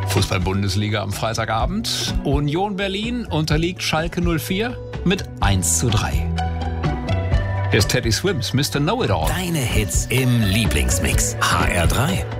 Fußball-Bundesliga am Freitagabend. Union Berlin unterliegt Schalke 04 mit 1:3. Hier ist Teddy Swims, Mr. Know-It-All. Deine Hits im Lieblingsmix. HR3.